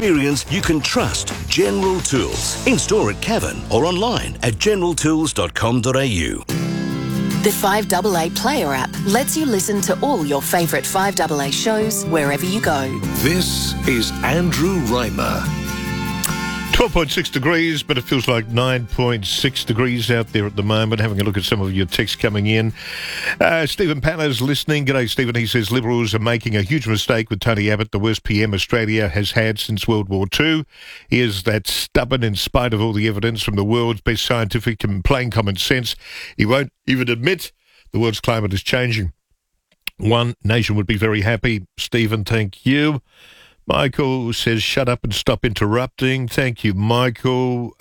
experience you can trust. General Tools. In store at Cavan or online at generaltools.com.au. The 5AA Player app lets you listen to all your favourite 5AA shows wherever you go. This is Andrew Reimer. 12.6 degrees, but it feels like 9.6 degrees out there at the moment. Having a look at some of your texts coming in. Stephen Panner's listening. G'day, Stephen. He says Liberals are making a huge mistake with Tony Abbott, the worst PM Australia has had since World War II. He is that stubborn in spite of all the evidence from the world's best scientific and plain common sense. He won't even admit the world's climate is changing. One nation would be very happy. Stephen, thank you. Michael says, shut up and stop interrupting. Thank you, Michael.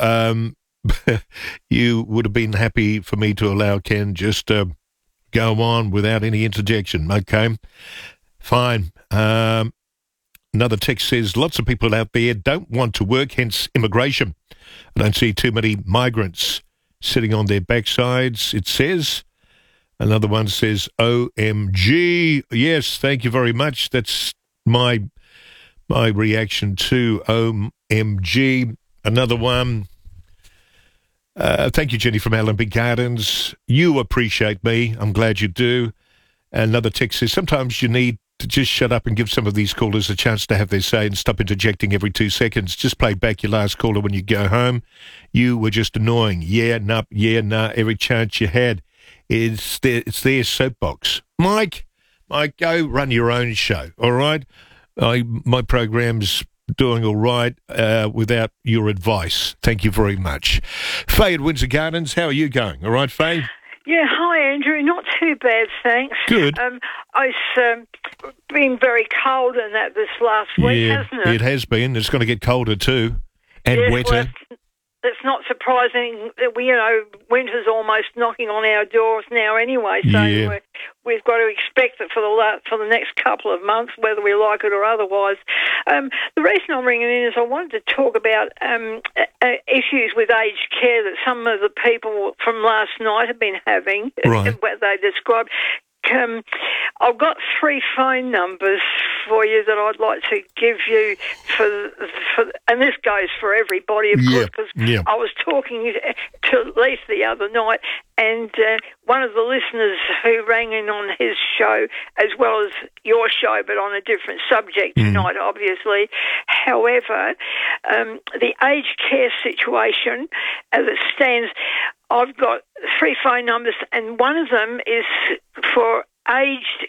You would have been happy for me to allow Ken just go on without any interjection. Okay, fine. Another text says, lots of people out there don't want to work, hence immigration. I don't see too many migrants sitting on their backsides, it says. Another one says, OMG. Yes, thank you very much. That's my reaction to OMG. Another one. Thank you, Jenny from Allenby Gardens. You appreciate me. I'm glad you do. Another text says, sometimes you need to just shut up and give some of these callers a chance to have their say and stop interjecting every 2 seconds. Just play back your last caller when you go home. You were just annoying. Yeah, nah, every chance you had. It's their soapbox. Mike, go run your own show, all right? My program's doing all right without your advice. Thank you very much. Faye at Windsor Gardens, how are you going? All right, Faye? Yeah, hi, Andrew. Not too bad, thanks. Good. It's been very cold in that this last week, hasn't it? It has been. It's going to get colder too, and wetter. Well, it's not surprising that winter's almost knocking on our doors now anyway. So we've got to expect it for the next couple of months, whether we like it or otherwise. The reason I'm ringing in is I wanted to talk about issues with aged care that some of the people from last night have been having, where they described. I've got 3 phone numbers for you that I'd like to give you for and this goes for everybody, of course, because I was talking to Lisa the other night, and one of the listeners who rang in on his show, as well as your show, but on a different subject tonight, obviously. However, the aged care situation, as it stands, I've got 3 phone numbers, and one of them is for Aged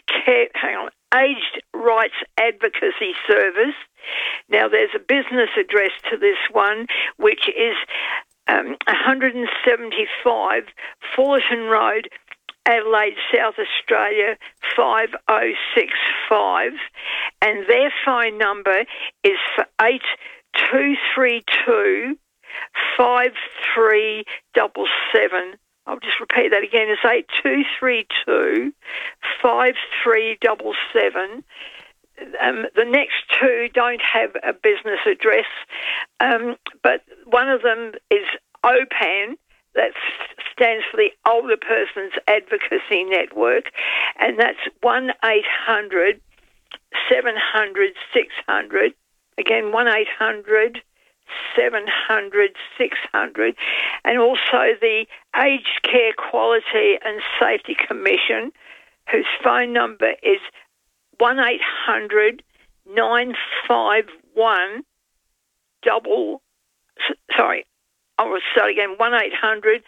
Rights Advocacy Service. Now, there's a business address to this one, which is 175 Fullerton Road, Adelaide, South Australia, 5065. And their phone number is for 8232 5377. I'll just repeat that again. It's 8232 5377. The next 2 don't have a business address, but one of them is OPAN. That stands for the Older Persons Advocacy Network, and that's 1-800 700 600. Again, 1-800 700 600, and also the Aged Care Quality and Safety Commission, whose phone number is 1-800 951 sorry, I will start again, 1-800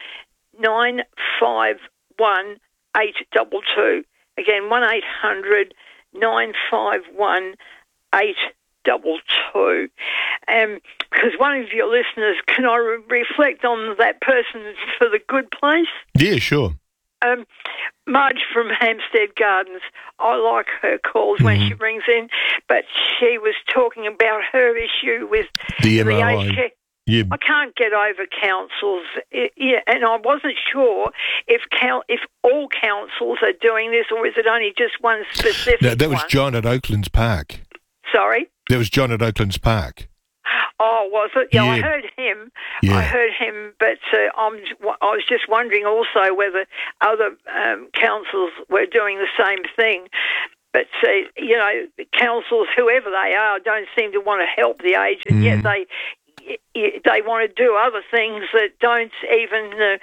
951 822. Again, 1-800 951 822. Because one of your listeners, can I reflect on that person for the good place? Yeah, sure. Marge from Hampstead Gardens. I like her calls when she rings in, but she was talking about her issue with the aged care. Yeah. I can't get over councils, and I wasn't sure if all councils are doing this, or is it only just one specific one? No, that was John at Oaklands Park. Sorry? That was John at Oaklands Park. Oh, was it? Yeah, Yeah. I heard him. Yeah. I heard him, but I was just wondering also whether other councils were doing the same thing. But the councils, whoever they are, don't seem to want to help the aged, and yet they want to do other things that don't even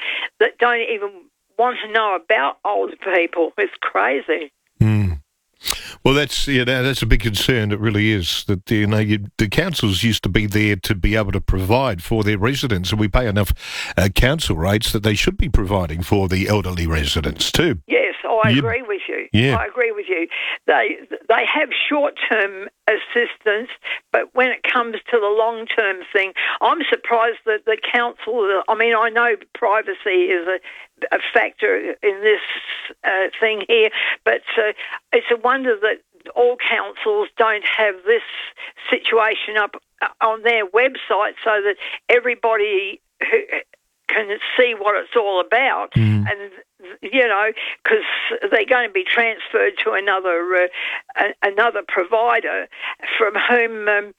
want to know about old people. It's crazy. Well, that's a big concern. It really is. That the councils used to be there to be able to provide for their residents, and we pay enough council rates that they should be providing for the elderly residents too. Yes, I agree with you. Yeah. I agree with you. They have short-term assistance, but when it comes to the long-term thing, I'm surprised that the council. I mean, I know privacy is a factor in this thing here, but it's a wonder that all councils don't have this situation up on their website so that everybody who can see what it's all about, and because they're going to be transferred to another provider from whom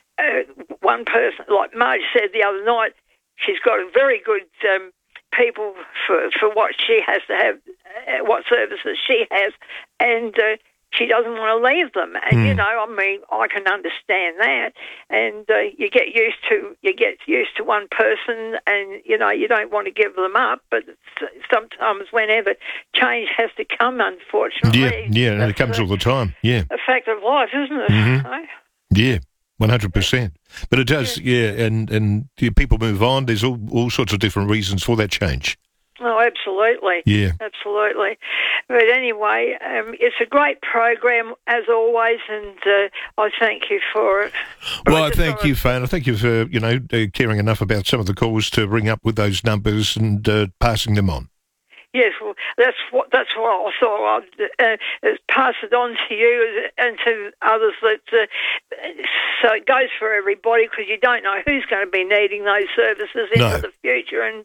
one person, like Marge said the other night, she's got a very good people for what she has to have, what services she has, and she doesn't want to leave them. And I can understand that. And you get used to one person, and you don't want to give them up. But sometimes, whenever change has to come, unfortunately, and it comes all the time. Yeah, a fact of life, isn't it? Mm-hmm. Yeah. 100%. But it does, and people move on. There's all sorts of different reasons for that change. Oh, absolutely. Yeah. Absolutely. But anyway, it's a great program, as always, and I thank you for it. Well, I thank you, Fiona. Thank you for, caring enough about some of the calls to ring up with those numbers and passing them on. Yes, well, that's what I thought I'd pass it on to you and to others. That so it goes for everybody, because you don't know who's going to be needing those services into the future, and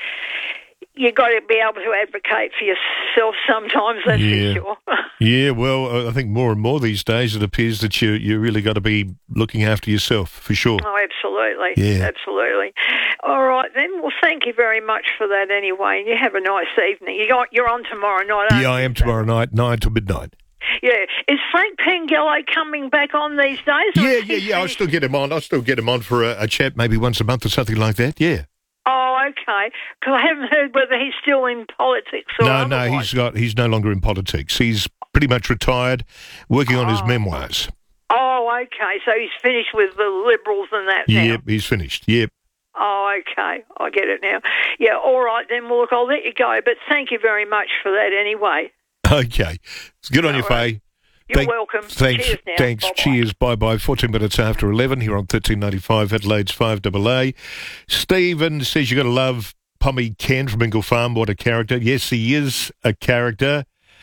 you've got to be able to advocate for yourself sometimes. That's for sure. Yeah, well, I think more and more these days it appears that you really got to be looking after yourself, for sure. Oh, absolutely. Yeah. Absolutely. All right, then. Well, thank you very much for that anyway, and you have a nice evening. You're on tomorrow night, aren't you? Yeah, I am tomorrow night, 9 till midnight. Yeah. Is Frank Pengello coming back on these days? Yeah. I'll still get him on for a chat maybe once a month or something like that, yeah. Oh, okay. Because I haven't heard whether he's still in politics or otherwise. No, he's no longer in politics. He's pretty much retired, working on his memoirs. Oh, okay. So he's finished with the Liberals and that now? Yep, he's finished, yep. Oh, okay. I get it now. Yeah, all right then. Well, look, I'll let you go, but thank you very much for that anyway. Okay. It's good on you, Faye. You're welcome. Thanks. Cheers now. Thanks. Bye-bye. Cheers. Bye-bye. 14 minutes after 11 here on 1395 Adelaide's 5AA. Stephen says you got to love Pommy Ken from Ingle Farm. What a character. Yes, he is a character.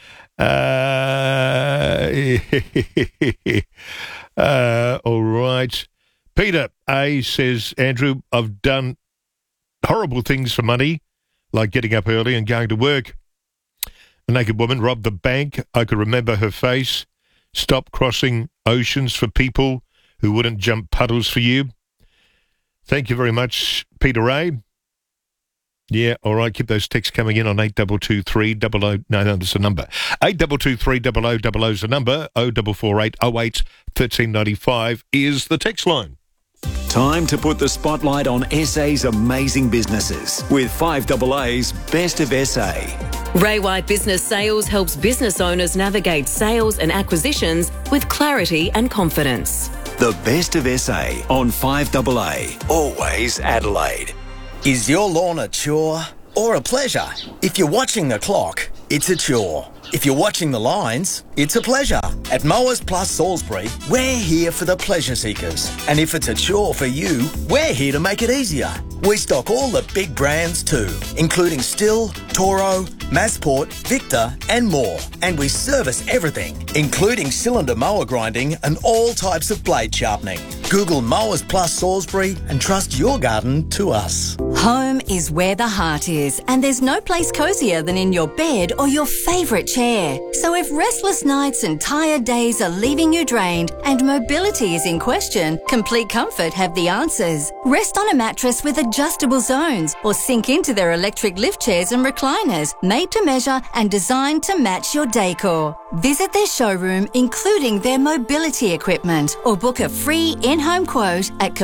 All right. Peter A. says, Andrew, I've done horrible things for money, like getting up early and going to work. A naked woman robbed the bank. I could remember her face. Stop crossing oceans for people who wouldn't jump puddles for you. Thank you very much, Peter A. Yeah, all right, keep those texts coming in on 8223 00. No, that's the number. 8223 0000 is the number. 0448 08 1395 is the text line. Time to put the spotlight on SA's amazing businesses with 5AA's Best of SA. Ray White Business Sales helps business owners navigate sales and acquisitions with clarity and confidence. The Best of SA on 5AA. Always Adelaide. Is your lawn a chore or a pleasure? If you're watching the clock, it's a chore. If you're watching the lines, it's a pleasure. At Mowers Plus Salisbury, we're here for the pleasure seekers. And if it's a chore for you, we're here to make it easier. We stock all the big brands too, including Stihl, Toro, Massport, Victor and more. And we service everything, including cylinder mower grinding and all types of blade sharpening. Google Mowers Plus Salisbury and trust your garden to us. Home is where the heart is, and there's no place cosier than in your bed or your favourite chair. So if restless nights and tired days are leaving you drained and mobility is in question, Complete Comfort have the answers. Rest on a mattress with adjustable zones or sink into their electric lift chairs and recliners, made to measure and designed to match your decor. Visit their showroom, including their mobility equipment, or book a free in-home quote at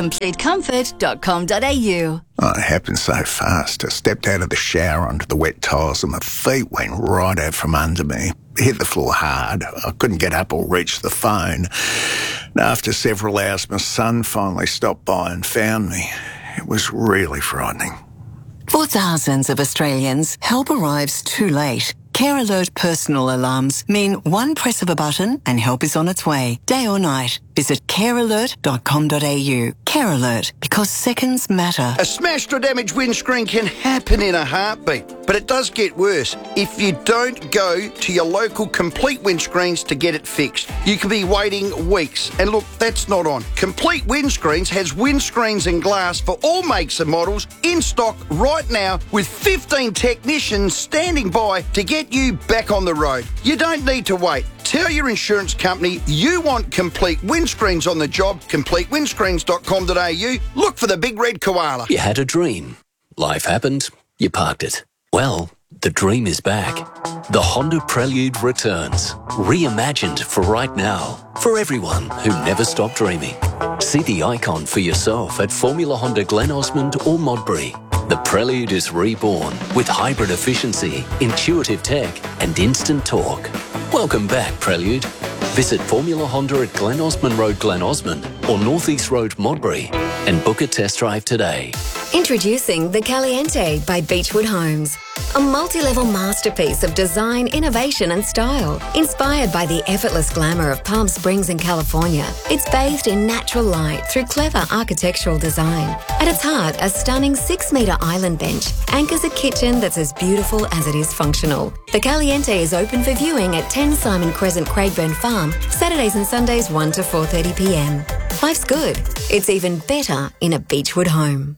completecomfort.com.au. Oh, it happened so fast. I stepped out of the shower onto the wet tiles and my feet went right out from under me. Hit the floor hard. I couldn't get up or reach the phone. And after several hours, my son finally stopped by and found me. It was really frightening. For thousands of Australians, help arrives too late. Care Alert personal alarms mean one press of a button and help is on its way, day or night. Visit carealert.com.au. Care Alert, because seconds matter. A smashed or damaged windscreen can happen in a heartbeat, but it does get worse if you don't go to your local Complete Windscreens to get it fixed. You could be waiting weeks, and look, that's not on. Complete Windscreens has windscreens and glass for all makes and models in stock right now, with 15 technicians standing by to get you back on the road. You don't need to wait. Tell your insurance company you want Complete Windscreens on the job. CompleteWindscreens.com.au. Look for the big red koala. You had a dream. Life happened. You parked it. Well, the dream is back. The Honda Prelude returns. Reimagined for right now. For everyone who never stopped dreaming. See the icon for yourself at Formula Honda Glen Osmond or Modbury. The Prelude is reborn with hybrid efficiency, intuitive tech and instant torque. Welcome back, Prelude. Visit Formula Honda at Glen Osmond Road, Glen Osmond or North East Road, Modbury and book a test drive today. Introducing the Caliente by Beechwood Homes. A multi-level masterpiece of design, innovation and style. Inspired by the effortless glamour of Palm Springs in California, it's bathed in natural light through clever architectural design. At its heart, a stunning 6-metre island bench anchors a kitchen that's as beautiful as it is functional. The Caliente is open for viewing at 10 Simon Crescent, Craigburn Farm, Saturdays and Sundays 1 to 4:30 p.m. Life's good. It's even better in a Beechwood home.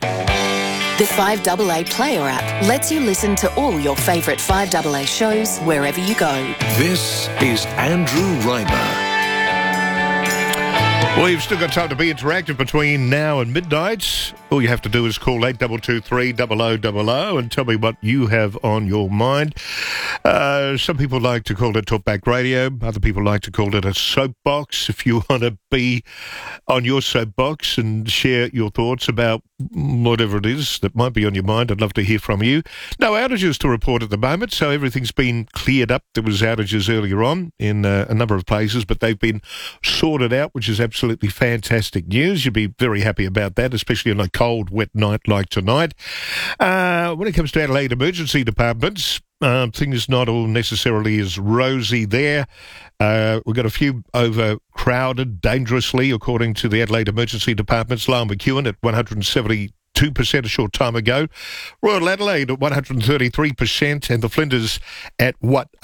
The 5AA Player app lets you listen to all your favourite 5AA shows wherever you go. This is Andrew Reimer. Well, you've still got time to be interactive between now and midnight. All you have to do is call 8223 0000 and tell me what you have on your mind. Some people like to call it Talkback Radio. Other people like to call it a soapbox. If you want to be on your soapbox and share your thoughts about whatever it is that might be on your mind, I'd love to hear from you. No outages to report at the moment, so everything's been cleared up. There was outages earlier on in a number of places, but they've been sorted out, which is absolutely fantastic news. You'd be very happy about that, especially on a cold, wet night like tonight. When it comes to Adelaide emergency departments, things not all necessarily as rosy there. We've got a few overcrowded dangerously, according to the Adelaide Emergency Departments. Lyell McEwen at 172% a short time ago. Royal Adelaide at 133% and the Flinders at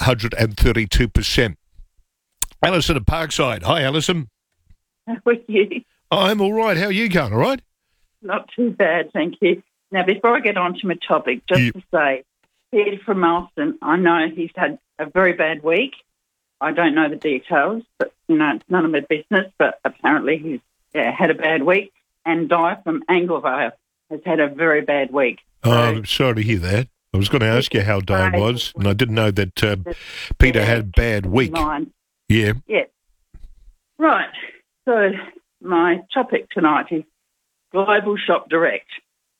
132%. Alison at Parkside. Hi, Alison. How are you? I'm all right. How are you going? All right? Not too bad, thank you. Now, before I get on to my topic, just to say, Peter from Alston, I know he's had a very bad week. I don't know the details, but, it's none of my business, but apparently he's had a bad week. And Di from Anglevale has had a very bad week. So, I'm sorry to hear that. I was going to ask you how Di was, and I didn't know that Peter had a bad week. Yeah. Yeah. Right. So my topic tonight is Global Shop Direct.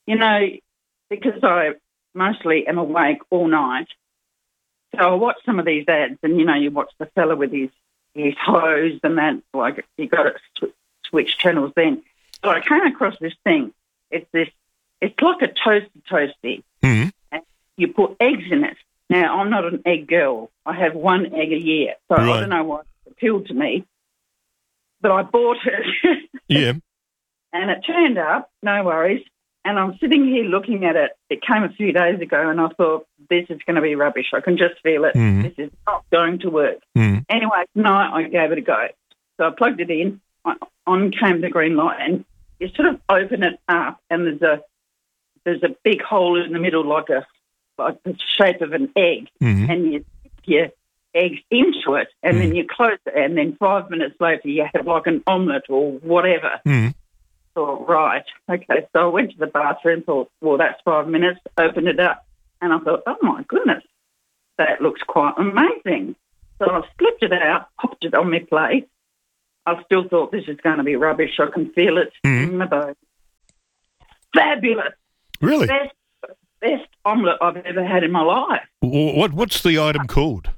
Because I mostly am awake all night, so I watch some of these ads, and, you watch the fella with his hose and that, like, you got to switch channels then. So I came across this thing. It's like a toasty. Mm-hmm. And you put eggs in it. Now, I'm not an egg girl. I have one egg a year, so right. I don't know why it appealed to me. But I bought it. Yeah. And it turned up, no worries. And I'm sitting here looking at it. It came a few days ago, and I thought, this is going to be rubbish. I can just feel it. Mm. This is not going to work. Mm. Anyway, tonight I gave it a go. So I plugged it in. On came the green light, and you sort of open it up, and there's a big hole in the middle, like the shape of an egg, mm-hmm. and you stick your eggs into it, and then you close it, and then 5 minutes later you have like an omelette or whatever. Mm. Thought, right, okay. So I went to the bathroom, thought, well, that's 5 minutes, opened it up, and I thought, oh, my goodness, that looks quite amazing. So I slipped it out, popped it on my plate. I still thought this is going to be rubbish. I can feel it in my bones. Fabulous. Really? Best omelette I've ever had in my life. What's the item called?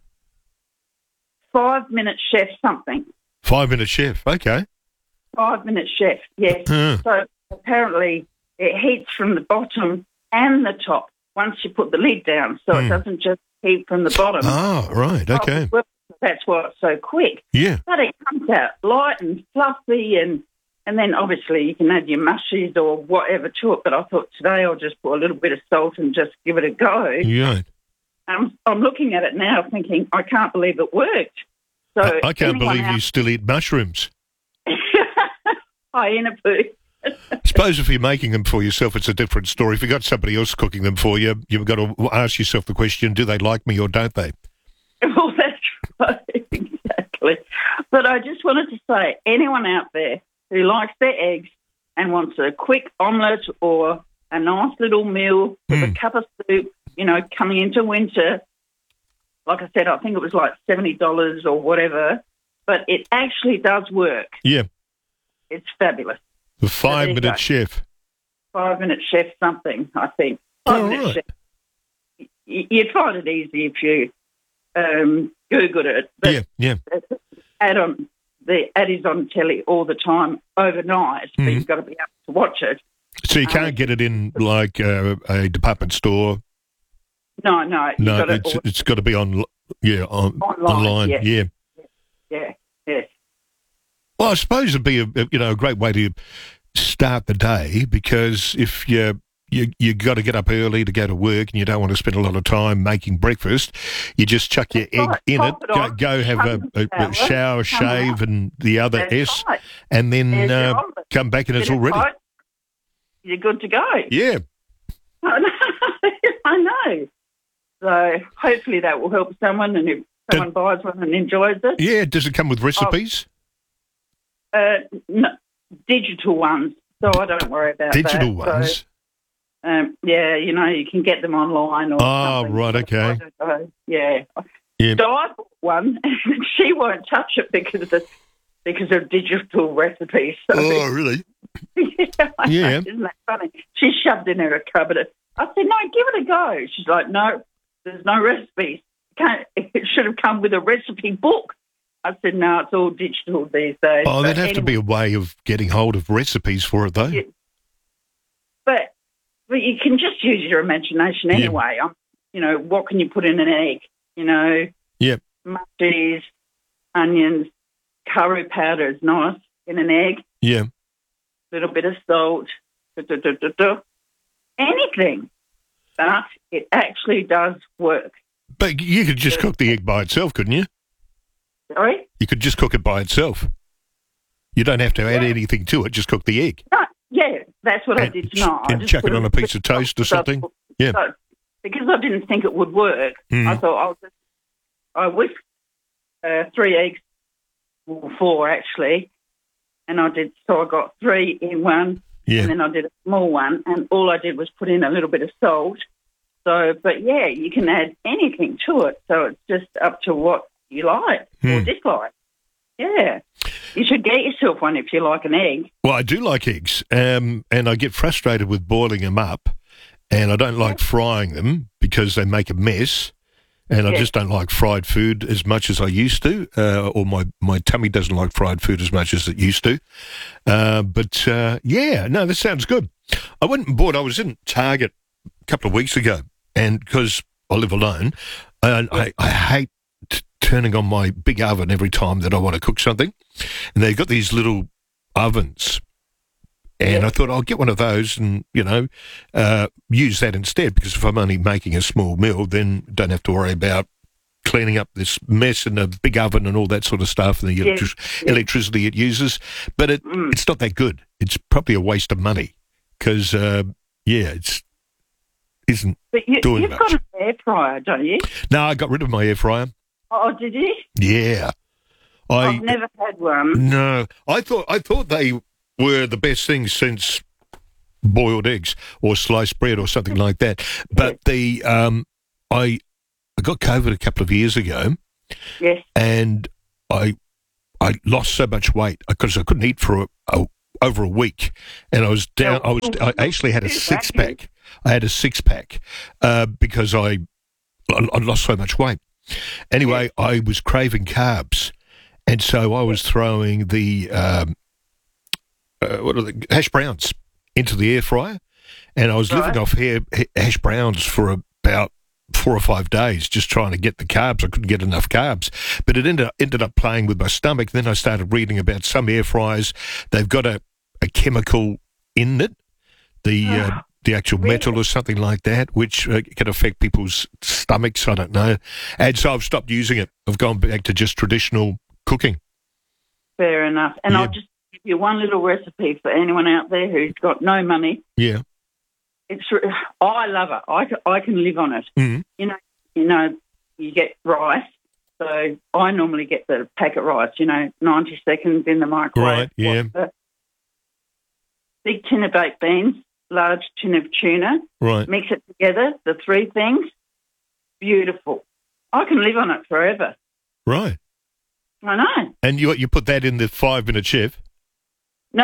5 Minute Chef something. 5 Minute Chef, okay. 5 Minute Chef, yes. So apparently it heats from the bottom and the top once you put the lid down, so it doesn't just heat from the bottom. Oh, right, okay. That's why it's so quick. Yeah. But it comes out light and fluffy, and then obviously you can add your mushies or whatever to it, but I thought today I'll just put a little bit of salt and just give it a go. Right. I'm looking at it now thinking, I can't believe it worked. So I can't believe you still eat mushrooms. Hyena poo. Suppose if you're making them for yourself, it's a different story. If you've got somebody else cooking them for you, you've got to ask yourself the question, do they like me or don't they? Well, that's right, exactly. But I just wanted to say, anyone out there who likes their eggs and wants a quick omelette or a nice little meal with a cup of soup, you know, coming into winter, like I said, I think it was like $70 or whatever, but it actually does work. Yeah. It's fabulous. The 5 Minute Chef. 5 Minute Chef something, I think. 5 Minute Chef. You'd find it easy if you Googled it. But yeah. The ad is on telly all the time overnight, so you've got to be able to watch it. So you can't get it in like a department store? No. It's got to be online. Yeah. Yes. Well, I suppose it'd be a great way to start the day, because if you got to get up early to go to work and you don't want to spend a lot of time making breakfast, you just chuck your egg in it, go have a shower, shave, and the other S, and then come back and it's all ready. You're good to go. Yeah. I know. So hopefully that will help someone, and if someone buys one and enjoys it. Yeah, does it come with recipes? No, digital ones, so I don't worry about digital that. Ones? So, yeah, you know, you can get them online. Or something. Right, okay. Yeah. So I bought one, and she won't touch it because of digital recipes. So. Oh, really? Yeah. Isn't that funny? She shoved in her cupboard. I said, no, give it a go. She's like, no, there's no recipes. It should have come with a recipe book. I said, no, it's all digital these days. Oh, there'd have to be a way of getting hold of recipes for it, though. Yeah. But you can just use your imagination anyway. You know, what can you put in an egg? You know, mushies, onions, curry powder is nice in an egg. Yeah. Little bit of salt, anything. But it actually does work. But you could just cook the egg by itself, couldn't you? Sorry? You could just cook it by itself. You don't have to add anything to it, just cook the egg. No, yeah, that's what I did tonight. And chuck it on a piece of toast or something. Yeah. So, because I didn't think it would work, I thought I whisked 3 eggs, or 4 actually, and I got 3 in one, and then I did a small one, and all I did was put in a little bit of salt. So, but yeah, you can add anything to it, so it's just up to what you like or dislike. Yeah. You should get yourself one if you like an egg. Well, I do like eggs, and I get frustrated with boiling them up, and I don't like frying them because they make a mess, and I just don't like fried food as much as I used to, or my tummy doesn't like fried food as much as it used to. But this sounds good. I went and bought, I was in Target a couple of weeks ago, and because I live alone, and I hate turning on my big oven every time that I want to cook something. And they've got these little ovens. And I thought I'll get one of those and, use that instead, because if I'm only making a small meal, then don't have to worry about cleaning up this mess in a big oven and all that sort of stuff and the electricity it uses. But it's not that good. It's probably a waste of money because, it isn't doing much. You've got an air fryer, don't you? No, I got rid of my air fryer. Oh, did you? Yeah. I've never had one. No. I thought they were the best thing since boiled eggs or sliced bread or something like that. But I got COVID a couple of years ago, Yes. And I lost so much weight because I couldn't eat for over a week, and I was down. I actually had a 6-pack. I had a 6-pack because I lost so much weight. Anyway, I was craving carbs, and so I was throwing the hash browns into the air fryer, and I was living off hash browns for about 4 or 5 days, just trying to get the carbs. I couldn't get enough carbs, but it ended up playing with my stomach. Then I started reading about some air fryers. They've got a chemical in it, the actual metal or something like that, which can affect people's stomachs. I don't know. And so I've stopped using it. I've gone back to just traditional cooking. Fair enough. And I'll just give you one little recipe for anyone out there who's got no money. Yeah. I love it. I can live on it. Mm-hmm. You know, you get rice. So I normally get the packet rice, 90 seconds in the microwave. Right, yeah. Big tin of baked beans, large tin of tuna. Right. Mix it together, the 3 things. Beautiful. I can live on it forever. Right. I know. And you put that in the 5-minute chef? No.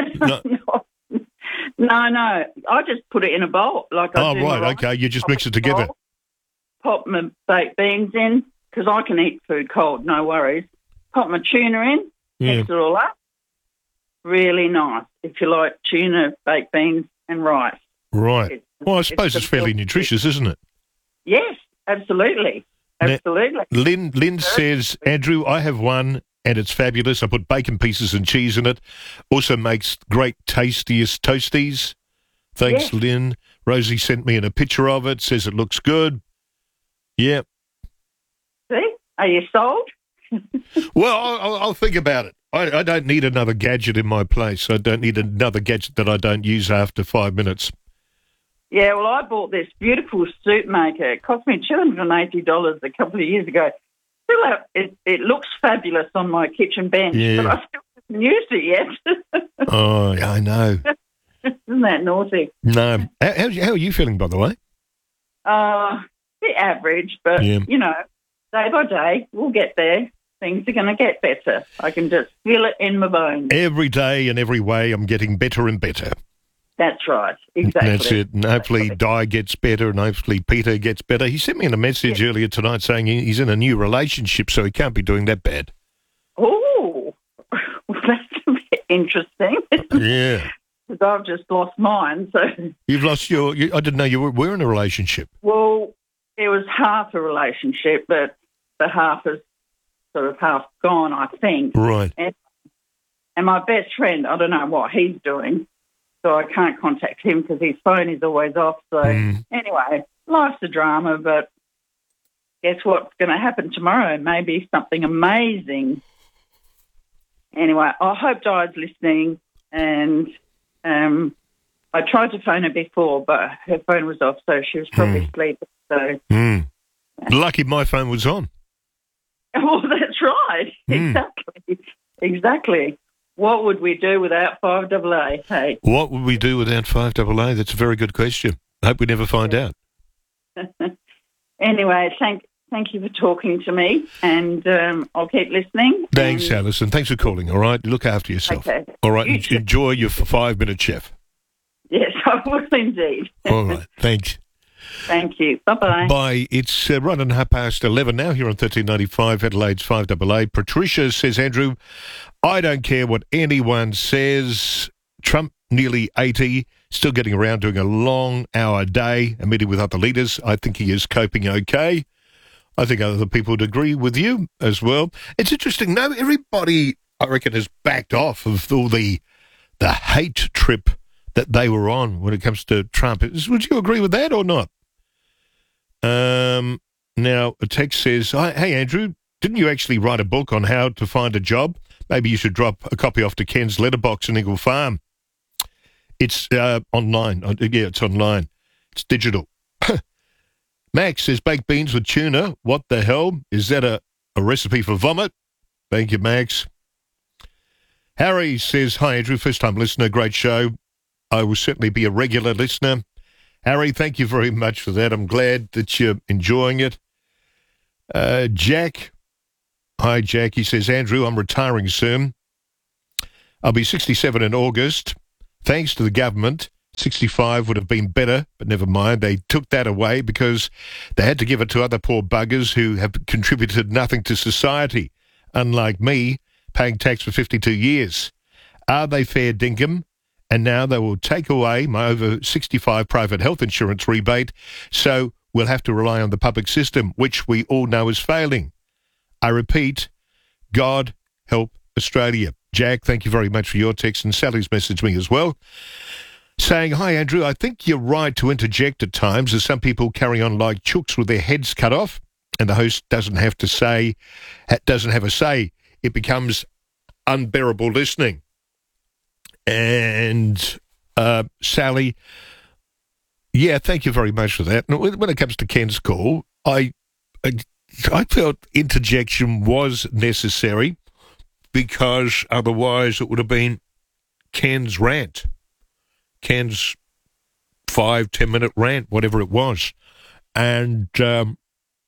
No. I just put it in a bowl. Okay. You just mix it together. Bowl, pop my baked beans in, because I can eat food cold, no worries. Pop my tuna in, mix it all up. Really nice if you like tuna, baked beans and rice. Right. Well, I suppose it's fairly nutritious, isn't it? Yes, absolutely. Absolutely. Now, Lynn says, Andrew, I have one and it's fabulous. I put bacon pieces and cheese in it. Also makes great tastiest toasties. Thanks, Lynn. Rosie sent me in a picture of it, says it looks good. Yeah. See? Are you sold? Well, I'll think about it. I don't need another gadget in my place. I don't need another gadget that I don't use after 5 minutes. Yeah, well, I bought this beautiful soup maker. It cost me $280 a couple of years ago. It looks fabulous on my kitchen bench, but I still haven't used it yet. Oh, I know. Isn't that naughty? No. How are you feeling, by the way? Bit average, but, day by day, we'll get there. Things are going to get better. I can just feel it in my bones. Every day and every way, I'm getting better and better. That's right. Exactly. That's it. And hopefully Di gets better and hopefully Peter gets better. He sent me in a message earlier tonight saying he's in a new relationship, so he can't be doing that bad. Oh, well, that's a bit interesting. Yeah. Because I've just lost mine. So You've lost I didn't know you were in a relationship. Well, it was half a relationship, but the half is sort of half gone, I think. Right. And my best friend, I don't know what he's doing, so I can't contact him because his phone is always off. So anyway, life's a drama, but guess what's going to happen tomorrow? Maybe something amazing. Anyway, I hope Di's listening, and I tried to phone her before, but her phone was off, so she was probably sleeping. So Lucky my phone was on. Oh, that's right. Exactly. What would we do without 5AA? Hey. What would we do without 5AA? That's a very good question. I hope we never find out. Anyway, thank you for talking to me, and I'll keep listening. Thanks, Alison. Thanks for calling, all right? Look after yourself. Okay. All right, enjoy your 5-minute chef. Yes, I will indeed. All right, thanks. Thank you. Bye-bye. Bye. It's right on 11:30 now here on 1395 Adelaide's 5AA. Patricia says, Andrew, I don't care what anyone says. Trump, nearly 80, still getting around doing a long hour day, a meeting with other leaders. I think he is coping okay. I think other people would agree with you as well. It's interesting. No, everybody, I reckon, has backed off of all the hate trip that they were on when it comes to Trump. Would you agree with that or not? Now, a text says, hey, Andrew, didn't you actually write a book on how to find a job? Maybe you should drop a copy off to Ken's letterbox in Eagle Farm. It's online. Yeah, it's online. It's digital. Max says, baked beans with tuna. What the hell? Is that a recipe for vomit? Thank you, Max. Harry says, hi, Andrew, first-time listener, great show. I will certainly be a regular listener. Harry, thank you very much for that. I'm glad that you're enjoying it. Jack Hi, Jack. He says, Andrew, I'm retiring soon. I'll be 67 in August. Thanks to the government, 65 would have been better, but never mind. They took that away because they had to give it to other poor buggers who have contributed nothing to society, unlike me, paying tax for 52 years. Are they fair dinkum? And now they will take away my over 65 private health insurance rebate, so we'll have to rely on the public system, which we all know is failing. I repeat, God help Australia. Jack, thank you very much for your text, and Sally's messaged me as well, saying, hi, Andrew, I think you're right to interject at times, as some people carry on like chooks with their heads cut off, and the host doesn't have a say. It becomes unbearable listening. And Sally, yeah, thank you very much for that. And when it comes to Ken's call, I felt interjection was necessary because otherwise it would have been Ken's rant, Ken's 5-10 minute rant, whatever it was, and it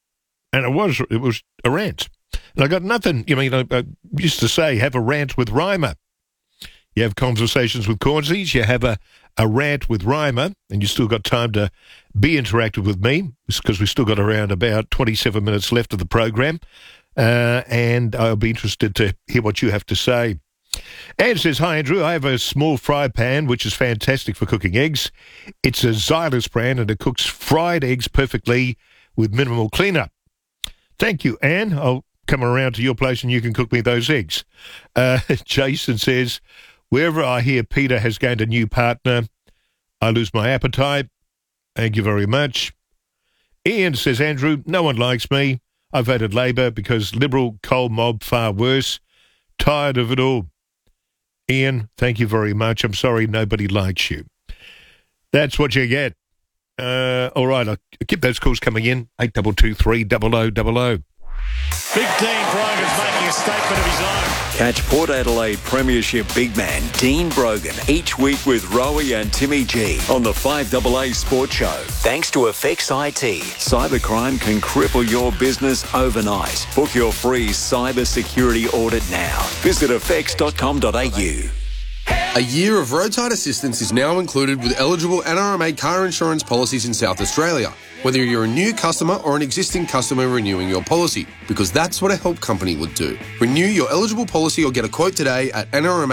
was a rant. And I got nothing. I used to say, have a rant with Reimer. You have conversations with Cornsies, you have a rant with Reimer, and you still got time to be interactive with me, because we've still got around about 27 minutes left of the program, and I'll be interested to hear what you have to say. Anne says, hi, Andrew, I have a small fry pan, which is fantastic for cooking eggs. It's a Xylus brand, and it cooks fried eggs perfectly with minimal cleanup. Thank you, Anne. I'll come around to your place and you can cook me those eggs. Jason says, wherever I hear Peter has gained a new partner, I lose my appetite. Thank you very much. Ian says, Andrew, no one likes me. I voted Labor because Liberal coal mob far worse. Tired of it all. Ian, thank you very much. I'm sorry nobody likes you. That's what you get. All right, I'll keep those calls coming in. 8223 0000. Big Dean Brogan's making a statement of his own. Catch Port Adelaide Premiership big man Dean Brogan each week with Rowie and Timmy G on the 5AA Sports Show. Thanks to Effects IT. Cybercrime can cripple your business overnight. Book your free cyber security audit now. Visit effects.com.au. A year of roadside assistance is now included with eligible NRMA car insurance policies in South Australia, whether you're a new customer or an existing customer renewing your policy, because that's what a help company would do. Renew your eligible policy or get a quote today at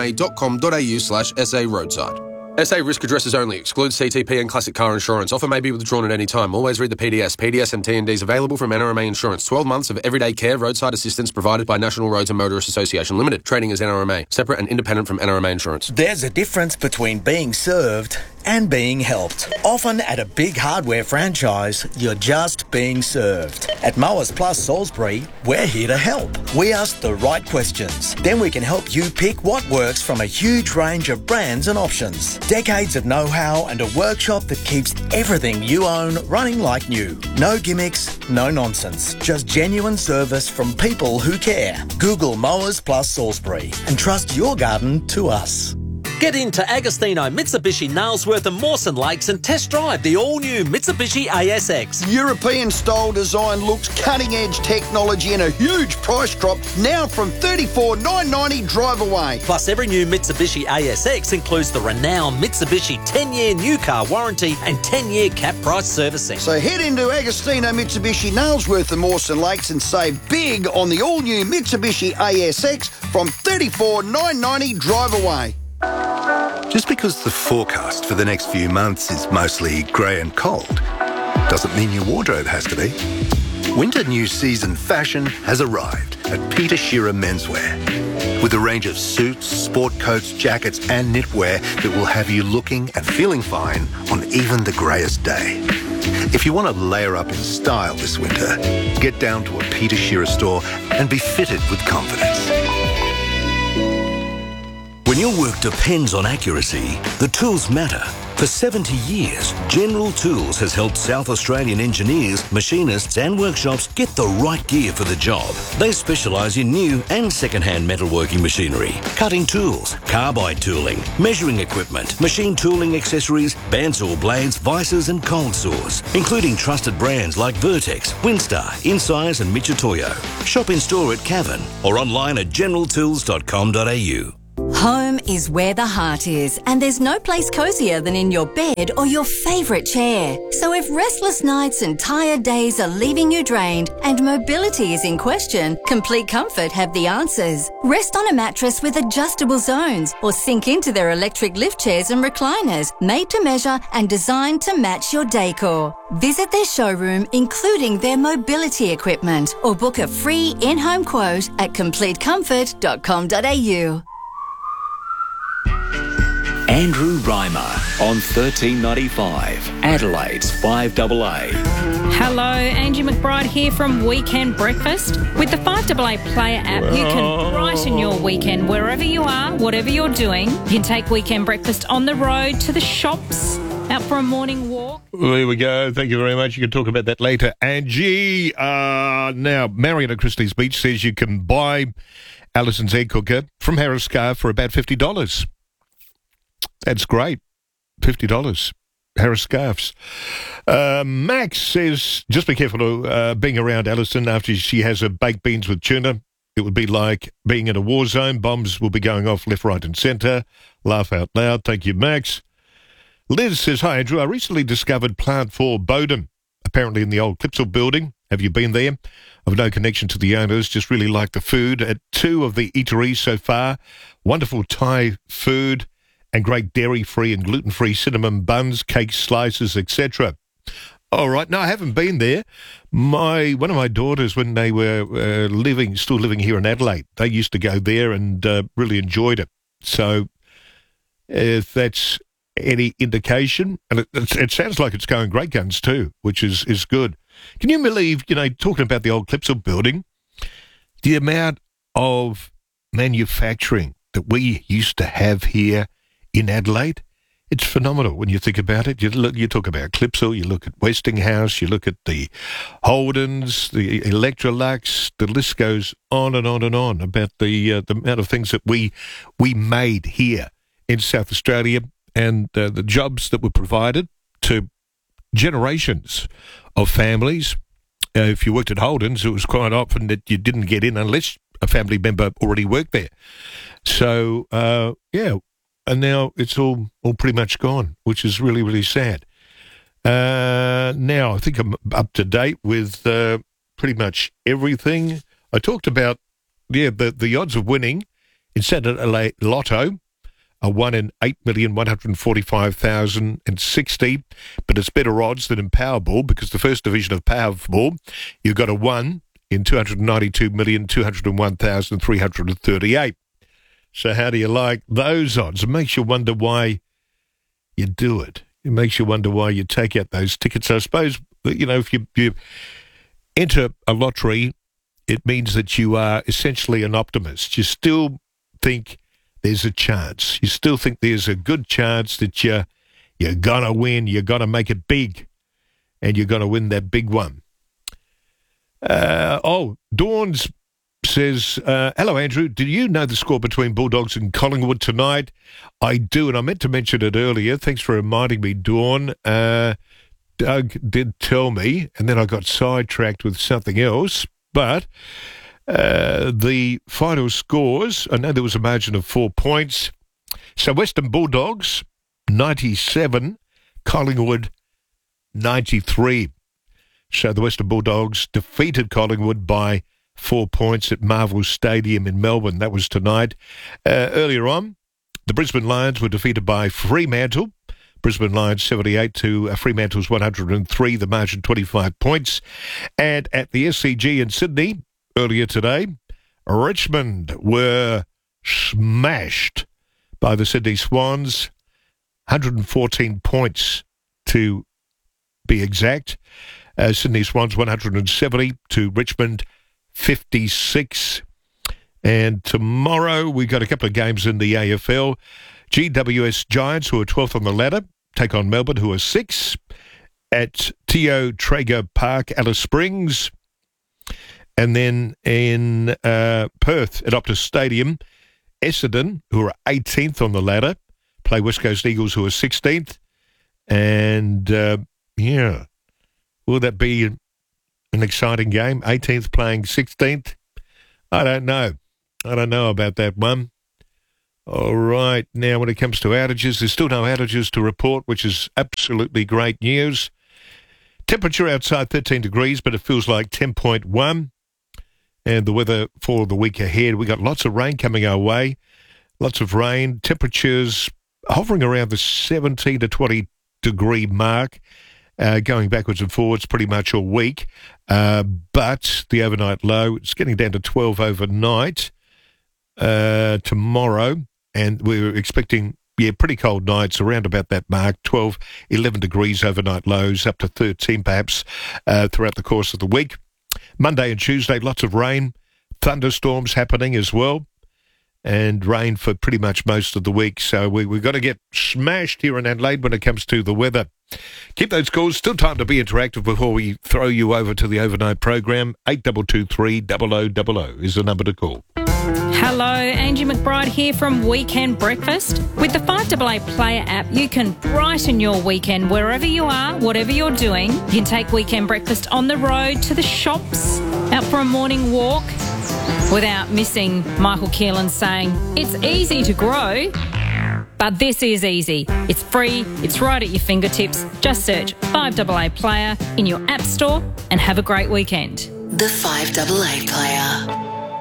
nrma.com.au/SA roadside. SA risk addresses only. Excludes CTP and classic car insurance. Offer may be withdrawn at any time. Always read the PDS. PDS and TNDs available from NRMA Insurance. 12 months of everyday care roadside assistance provided by National Roads and Motorists Association Limited. Trading as NRMA. Separate and independent from NRMA Insurance. There's a difference between being served and being helped. Often at a big hardware franchise, you're just being served. At Mowers Plus Salisbury, we're here to help. We ask the right questions. Then we can help you pick what works from a huge range of brands and options. Decades of know-how and a workshop that keeps everything you own running like new. No gimmicks, no nonsense. Just genuine service from people who care. Google Mowers Plus Salisbury and trust your garden to us. Get into Agostino, Mitsubishi, Nailsworth and Mawson Lakes and test drive the all-new Mitsubishi ASX. European-style design looks, cutting-edge technology and a huge price drop, now from $34,990 drive away. Plus, every new Mitsubishi ASX includes the renowned Mitsubishi 10-year new car warranty and 10-year cap price servicing. So head into Agostino, Mitsubishi, Nailsworth and Mawson Lakes and save big on the all-new Mitsubishi ASX from $34,990 drive away. Just because the forecast for the next few months is mostly grey and cold doesn't mean your wardrobe has to be. Winter new season fashion has arrived at Peter Shearer Menswear with a range of suits, sport coats, jackets and knitwear that will have you looking and feeling fine on even the greyest day. If you want to layer up in style this winter, get down to a Peter Shearer store and be fitted with confidence. When your work depends on accuracy, the tools matter. For 70 years, General Tools has helped South Australian engineers, machinists and workshops get the right gear for the job. They specialise in new and second-hand metalworking machinery, cutting tools, carbide tooling, measuring equipment, machine tooling accessories, bandsaw blades, vices and cold saws, including trusted brands like Vertex, Winstar, Insize and Michitoyo. Shop in store at Cavan or online at generaltools.com.au. Home is where the heart is, and there's no place cosier than in your bed or your favourite chair. So if restless nights and tired days are leaving you drained and mobility is in question, Complete Comfort have the answers. Rest on a mattress with adjustable zones or sink into their electric lift chairs and recliners, made to measure and designed to match your decor. Visit their showroom, including their mobility equipment, or book a free in-home quote at completecomfort.com.au. Andrew Reimer on 1395, Adelaide's 5AA. Hello, Angie McBride here from Weekend Breakfast. With the 5AA Player app, you can brighten your weekend wherever you are, whatever you're doing. You can take Weekend Breakfast on the road, to the shops, out for a morning walk. There we go. Thank you very much. You can talk about that later, Angie. Now, Marion at Christie's Beach says you can buy Allison's egg cooker from Harris Scarf for about $50. That's great. $50. Harris Scarfs. Max says, just be careful of being around Allison after she has her baked beans with tuna. It would be like being in a war zone. Bombs will be going off left, right and centre. Laugh out loud. Thank you, Max. Liz says, hi, Andrew. I recently discovered Plant 4 Bowden, apparently in the old Clipsal building. Have you been there? I've no connection to the owners, just really like the food at 2 of the eateries so far. Wonderful Thai food and great dairy-free and gluten-free cinnamon buns, cakes, slices, etc. All right. No, I haven't been there. One of my daughters, when they were still living here in Adelaide, they used to go there and really enjoyed it. So if that's any indication, and it sounds like it's going great guns too, which is good. Can you believe, talking about the old Clipsal building, the amount of manufacturing that we used to have here in Adelaide? It's phenomenal when you think about it. You talk about Clipsal, you look at Westinghouse, you look at the Holdens, the Electrolux, the list goes on and on and on about the amount of things that we made here in South Australia and the jobs that were provided to generations of families. If you worked at Holdens, it was quite often that you didn't get in unless a family member already worked there. So, and now it's all pretty much gone, which is really, really sad. Now, I think I'm up to date with pretty much everything. I talked about, the odds of winning in Saturday Lotto are 1 in 8,145,060, but it's better odds than in Powerball because the first division of Powerball, you've got a 1 in 292,201,338. So how do you like those odds? It makes you wonder why you do it. It makes you wonder why you take out those tickets. I suppose, if you enter a lottery, it means that you are essentially an optimist. You still think there's a chance. You still think there's a good chance that you're going to win. You're going to make it big, and you're going to win that big one. Dawn's says, hello, Andrew. Do you know the score between Bulldogs and Collingwood tonight? I do, and I meant to mention it earlier. Thanks for reminding me, Dawn. Doug did tell me, and then I got sidetracked with something else. But the final scores, I know there was a margin of 4 points. So Western Bulldogs, 97, Collingwood, 93. So the Western Bulldogs defeated Collingwood by 4 points at Marvel Stadium in Melbourne. That was tonight. Earlier on, the Brisbane Lions were defeated by Fremantle. Brisbane Lions 78 to Fremantle's 103, the margin 25 points. And at the SCG in Sydney earlier today, Richmond were smashed by the Sydney Swans, 114 points to be exact. Sydney Swans 170 to Richmond 56. And tomorrow we've got a couple of games in the AFL. GWS Giants, who are 12th on the ladder, take on Melbourne, who are 6. At Teo Traeger Park, Alice Springs. And then in Perth at Optus Stadium, Essendon, who are 18th on the ladder, play West Coast Eagles, who are 16th. And, will that be an exciting game? 18th playing 16th? I don't know. I don't know about that one. All right. Now, when it comes to outages, there's still no outages to report, which is absolutely great news. Temperature outside 13 degrees, but it feels like 10.1. And the weather for the week ahead, we got lots of rain coming our way. Lots of rain. Temperatures hovering around the 17 to 20 degree mark, going backwards and forwards pretty much all week. But the overnight low, it's getting down to 12 overnight tomorrow. And we're expecting pretty cold nights around about that mark, 12, 11 degrees overnight lows, up to 13 perhaps throughout the course of the week. Monday and Tuesday, lots of rain, thunderstorms happening as well, and rain for pretty much most of the week. So we've got to get smashed here in Adelaide when it comes to the weather. Keep those calls. Still time to be interactive before we throw you over to the overnight program. 8223 0000 is the number to call. Hello, Angie McBride here from Weekend Breakfast. With the 5AA Player app, you can brighten your weekend wherever you are, whatever you're doing. You can take Weekend Breakfast on the road, to the shops, out for a morning walk, without missing Michael Keelan saying, it's easy to grow, but this is easy. It's free, it's right at your fingertips. Just search 5AA Player in your app store and have a great weekend. The 5AA Player.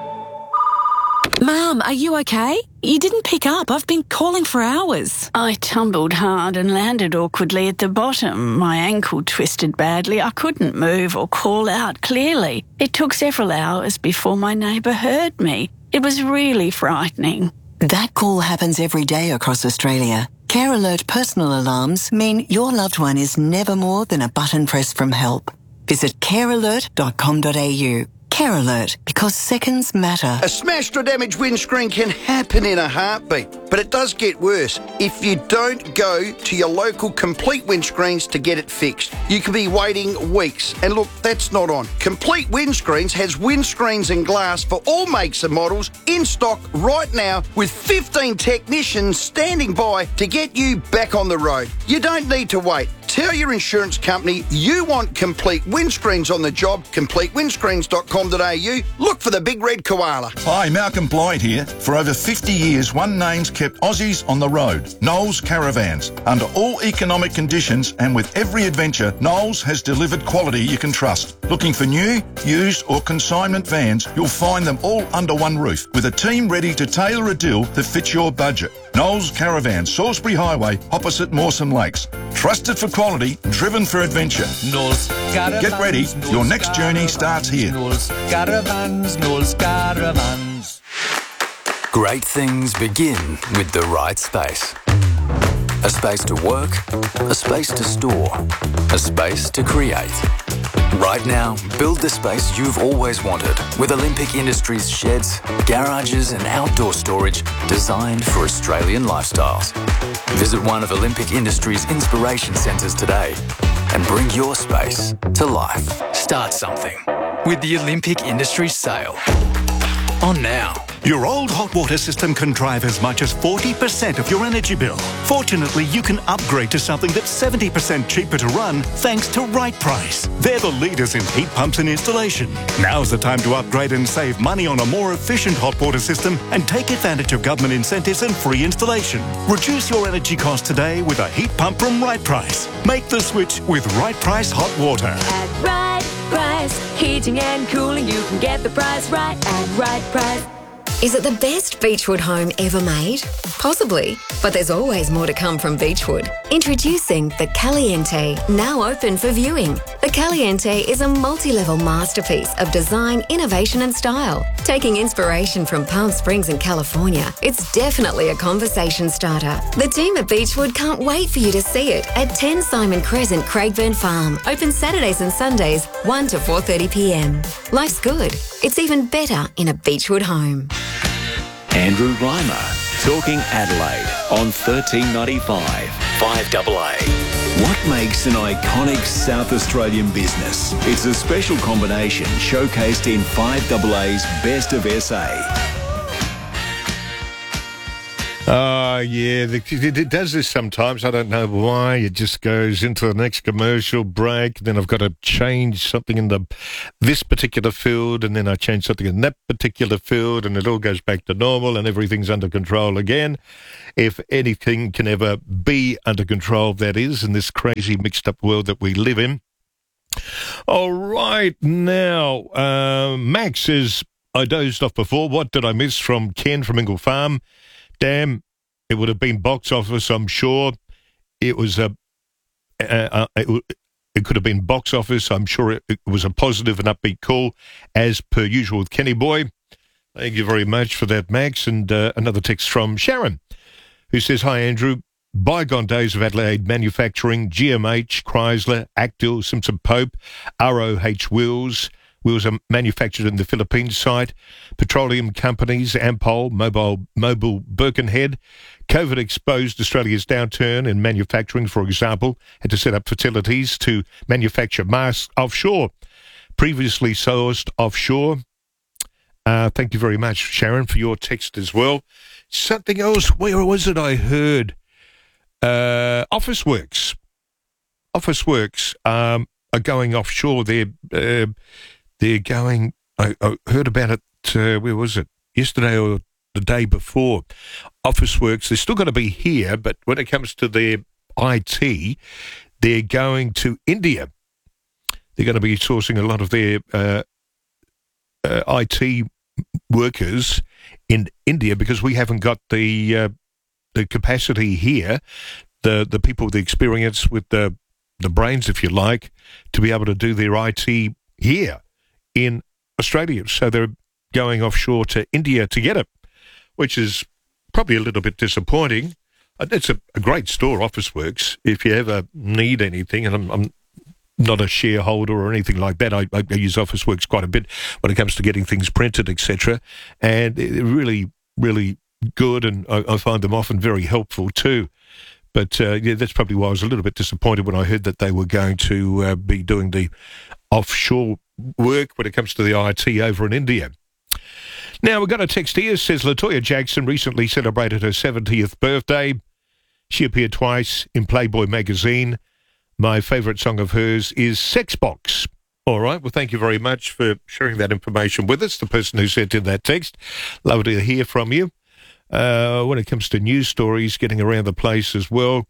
Mum, are you okay? You didn't pick up. I've been calling for hours. I tumbled hard and landed awkwardly at the bottom. My ankle twisted badly. I couldn't move or call out clearly. It took several hours before my neighbour heard me. It was really frightening. That call happens every day across Australia. Care Alert personal alarms mean your loved one is never more than a button press from help. Visit carealert.com.au. Care Alert, because seconds matter. A smashed or damaged windscreen can happen in a heartbeat, but it does get worse if you don't go to your local Complete Windscreens to get it fixed. You could be waiting weeks, and look, that's not on. Complete Windscreens has windscreens and glass for all makes and models in stock right now, with 15 technicians standing by to get you back on the road. You don't need to wait. Tell your insurance company you want Complete Windscreens on the job. CompleteWindscreens.com.au. Look for the big red koala. Hi, Malcolm Blyde here. For over 50 years, one name's kept Aussies on the road. Knowles Caravans. Under all economic conditions and with every adventure, Knowles has delivered quality you can trust. Looking for new, used or consignment vans, you'll find them all under one roof, with a team ready to tailor a deal that fits your budget. Knowles Caravans, Salisbury Highway, opposite Mawson Lakes. Trusted for quality, driven for adventure. Knowles Caravans. Get ready, your next journey starts here. Knowles Caravans, Knowles Caravans. Great things begin with the right space. A space to work, a space to store, a space to create. Right now, build the space you've always wanted with Olympic Industries sheds, garages and outdoor storage designed for Australian lifestyles. Visit one of Olympic Industries' inspiration centres today and bring your space to life. Start something with the Olympic Industries sale. On now. Your old hot water system can drive as much as 40% of your energy bill. Fortunately, you can upgrade to something that's 70% cheaper to run thanks to Right Price. They're the leaders in heat pumps and installation. Now's the time to upgrade and save money on a more efficient hot water system and take advantage of government incentives and free installation. Reduce your energy costs today with a heat pump from Right Price. Make the switch with Right Price Hot Water. At Right Price, heating and cooling, you can get the price right at Right Price. Is it the best Beechwood home ever made? Possibly, but there's always more to come from Beechwood. Introducing the Caliente, now open for viewing. The Caliente is a multi-level masterpiece of design, innovation and style. Taking inspiration from Palm Springs in California, it's definitely a conversation starter. The team at Beechwood can't wait for you to see it at 10 Simon Crescent, Craigburn Farm. Open Saturdays and Sundays, 1 to 4:30 p.m. Life's good. It's even better in a Beechwood home. Andrew Reimer, Talking Adelaide on 1395. 5AA. What makes an iconic South Australian business? It's a special combination showcased in 5AA's Best of SA. Yeah, it does this sometimes. I don't know why. It just goes into the next commercial break. Then I've got to change something in this particular field, and then I change something in that particular field, and it all goes back to normal, and everything's under control again. If anything can ever be under control, that is, in this crazy mixed-up world that we live in. All right, now, Max says, I dozed off before. What did I miss from Ken from Ingle Farm? Damn, it would have been box office, I'm sure. It was it could have been box office. I'm sure it was a positive and upbeat call, as per usual with Kenny Boy. Thank you very much for that, Max. And another text from Sharon, who says, hi, Andrew. Bygone days of Adelaide manufacturing, GMH, Chrysler, Actil, Simpson Pope, ROH Wheels. Wheels are manufactured in the Philippines site. Petroleum companies, Ampol, Mobil Birkenhead. COVID exposed Australia's downturn in manufacturing, for example, had to set up facilities to manufacture masks offshore. Previously sourced offshore. Thank you very much, Sharon, for your text as well. Something else, where was it I heard? Officeworks. Officeworks are going offshore. They're going, I heard about it, where was it? Yesterday or the day before. Officeworks, they're still going to be here, but when it comes to their IT, they're going to India. They're going to be sourcing a lot of their IT workers in India because we haven't got the capacity here, the people with the experience with the brains, if you like, to be able to do their IT here in Australia. So they're going offshore to India to get it, which is probably a little bit disappointing. It's a great store, Officeworks, if you ever need anything, and I'm not a shareholder or anything like that. I use Officeworks quite a bit when it comes to getting things printed, etc. And they're really, really good, and I find them often very helpful too. But, yeah, that's probably why I was a little bit disappointed when I heard that they were going to be doing the offshore work when it comes to the IT over in India. Now, we've got a text here. Says, Latoya Jackson recently celebrated her 70th birthday. She appeared twice in Playboy magazine. My favourite song of hers is Sex Box. All right, well, thank you very much for sharing that information with us, the person who sent in that text. Lovely to hear from you. When it comes to news stories getting around the place as well,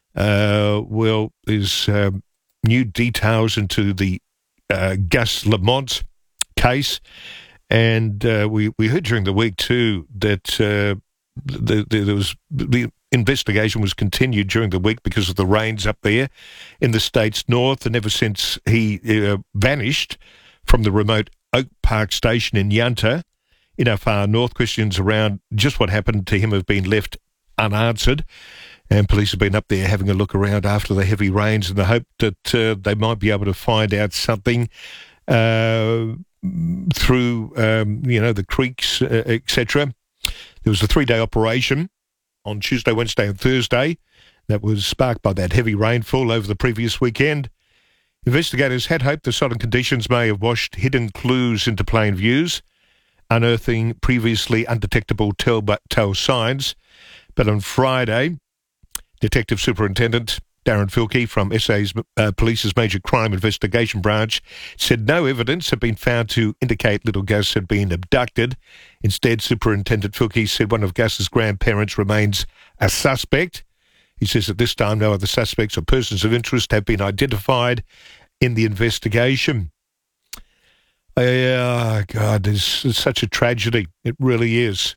there's new details into the Gus Lamont case, and we heard during the week too that there was the investigation was continued during the week because of the rains up there in the state's north, and ever since he vanished from the remote Oak Park station in Yunta in our far north, questions around just what happened to him have been left unanswered. And police have been up there having a look around after the heavy rains in the hope that they might be able to find out something through, the creeks, etc. There was a 3-day operation on Tuesday, Wednesday and Thursday that was sparked by that heavy rainfall over the previous weekend. Investigators had hoped the sodden conditions may have washed hidden clues into plain views, unearthing previously undetectable telltale signs. But on Friday, Detective Superintendent Darren Filkey from SA's Police's Major Crime Investigation Branch said no evidence had been found to indicate little Gus had been abducted. Instead, Superintendent Filkey said one of Gus's grandparents remains a suspect. He says at this time no other suspects or persons of interest have been identified in the investigation. God, it's such a tragedy. It really is.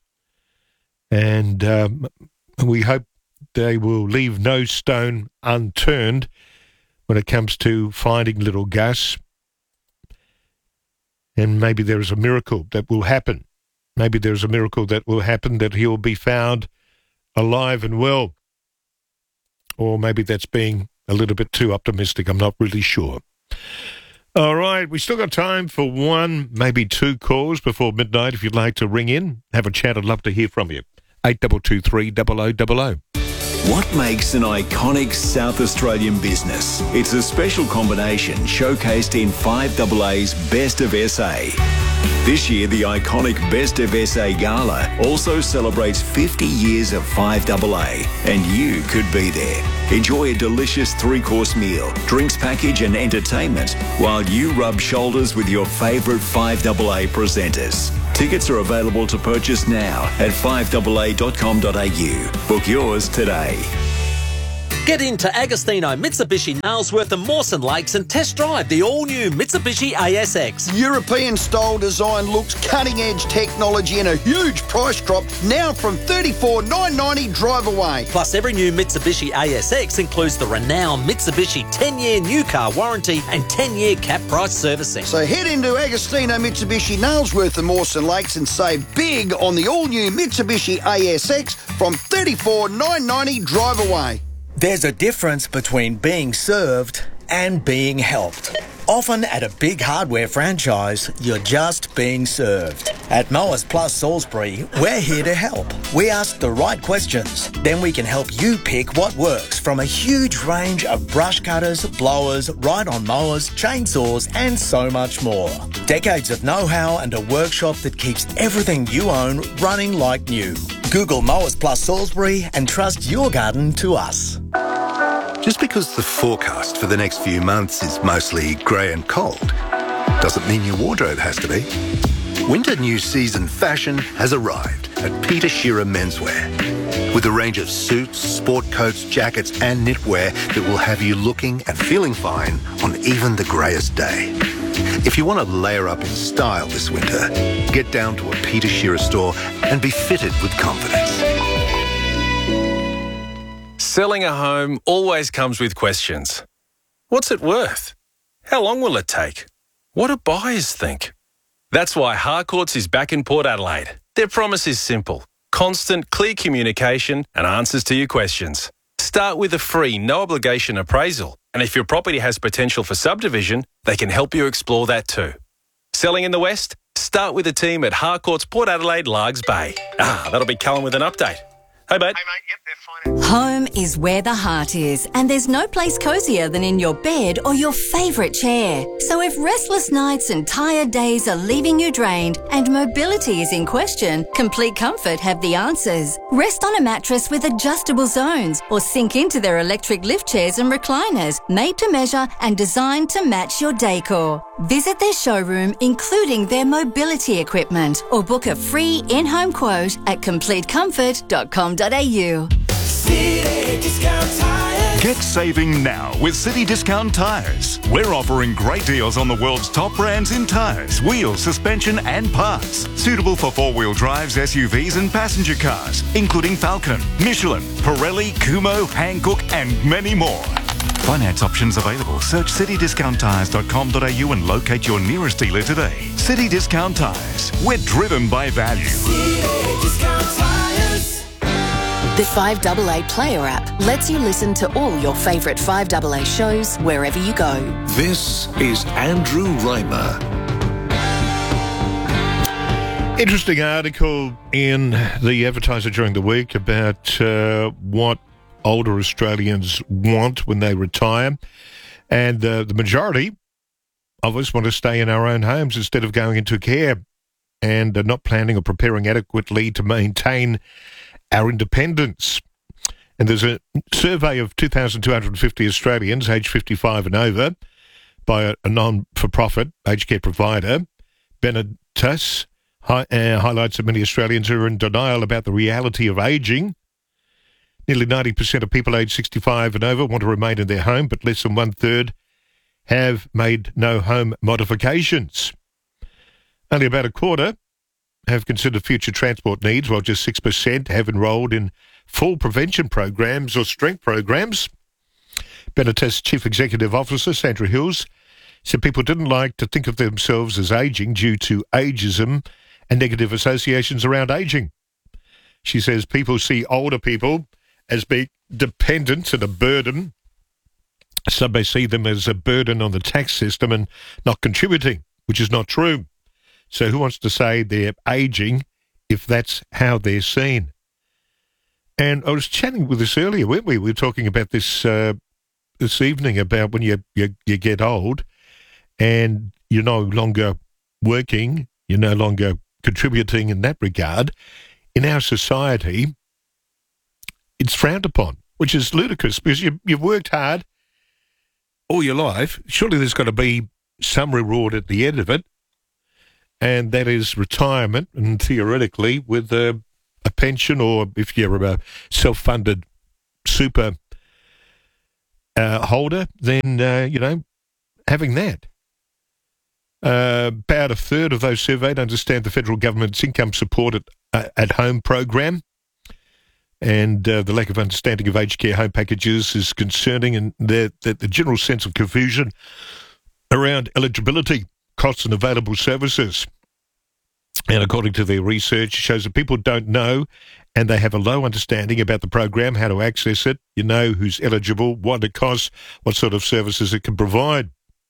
And we hope they will leave no stone unturned when it comes to finding little Gus. And maybe there is a miracle that will happen. Maybe there's a miracle that will happen, that he will be found alive and well. Or maybe that's being a little bit too optimistic. I'm not really sure. All right, we still got time for 1, maybe 2 calls before midnight. If you'd like to ring in, have a chat, I'd love to hear from you. 8223 0000. What makes an iconic South Australian business? It's a special combination showcased in 5AA's Best of SA. This year, the iconic Best of SA Gala also celebrates 50 years of 5AA, and you could be there. Enjoy a delicious three-course meal, drinks package and entertainment while you rub shoulders with your favourite 5AA presenters. Tickets are available to purchase now at 5AA.com.au. Book yours today. Get into Agostino Mitsubishi Nailsworth and Mawson Lakes and test drive the all-new Mitsubishi ASX. European-style design looks, cutting-edge technology and a huge price drop now from $34,990 drive away. Plus, every new Mitsubishi ASX includes the renowned Mitsubishi 10-year new car warranty and 10-year cap price servicing. So head into Agostino Mitsubishi Nailsworth and Mawson Lakes and save big on the all-new Mitsubishi ASX from $34,990 drive away. There's a difference between being served and being helped. Often at a big hardware franchise, you're just being served. At Mowers Plus Salisbury, we're here to help. We ask the right questions, then we can help you pick what works from a huge range of brush cutters, blowers, ride-on mowers, chainsaws and so much more. Decades of know-how and a workshop that keeps everything you own running like new. Google Mowers Plus Salisbury and trust your garden to us. Just because the forecast for the next few months is mostly grey and cold, doesn't mean your wardrobe has to be. Winter new season fashion has arrived at Peter Shearer Menswear. With a range of suits, sport coats, jackets and knitwear that will have you looking and feeling fine on even the greyest day. If you want to layer up in style this winter, get down to a Peter Shearer store and be fitted with confidence. Selling a home always comes with questions. What's it worth? How long will it take? What do buyers think? That's why Harcourts is back in Port Adelaide. Their promise is simple: constant, clear communication and answers to your questions. Start with a free, no-obligation appraisal. And if your property has potential for subdivision, they can help you explore that too. Selling in the West? Start with a team at Harcourts Port Adelaide Largs Bay. That'll be Cullen with an update. Hey, mate. Home is where the heart is, and there's no place cozier than in your bed or your favourite chair. So if restless nights and tired days are leaving you drained and mobility is in question, Complete Comfort have the answers. Rest on a mattress with adjustable zones or sink into their electric lift chairs and recliners, made to measure and designed to match your decor. Visit their showroom, including their mobility equipment, or book a free in-home quote at completecomfort.com.au. City Discount Tires. Get saving now with City Discount Tires. We're offering great deals on the world's top brands in tyres, wheels, suspension and parts. Suitable for four-wheel drives, SUVs and passenger cars, including Falcon, Michelin, Pirelli, Kumho, Hankook and many more. Finance options available. Search citydiscounttires.com.au and locate your nearest dealer today. City Discount Tires. We're driven by value. City Discount Tires. The 5AA Player app lets you listen to all your favourite 5AA shows wherever you go. This is Andrew Reimer. Interesting article in the Advertiser during the week about what older Australians want when they retire. And the majority of us want to stay in our own homes instead of going into care and not planning or preparing adequately to maintain our independence. And there's a survey of 2,250 Australians aged 55 and over by a non-for-profit aged care provider. Benetus highlights that many Australians are in denial about the reality of ageing. Nearly 90% of people aged 65 and over want to remain in their home, but less than one-third have made no home modifications. Only about a quarter have considered future transport needs, while just 6% have enrolled in full prevention programs or strength programs. Benetus Chief Executive Officer Sandra Hills said people didn't like to think of themselves as ageing due to ageism and negative associations around ageing. She says people see older people as being dependent and a burden. Some may see them as a burden on the tax system and not contributing, which is not true. So who wants to say they're ageing if that's how they're seen? And I was chatting with this earlier, weren't we? We were talking about this this evening about when you get old and you're no longer working, you're no longer contributing in that regard. In our society, it's frowned upon, which is ludicrous because you've worked hard all your life. Surely there's got to be some reward at the end of it, and that is retirement, and theoretically with a pension, or if you're a self-funded super holder, then, having that. About a third of those surveyed understand the federal government's income support at home program, and the lack of understanding of aged care home packages is concerning, and the general sense of confusion around eligibility, costs and available services. And according to their research, it shows that people don't know and they have a low understanding about the program, how to access it, who's eligible, what it costs, what sort of services it can provide.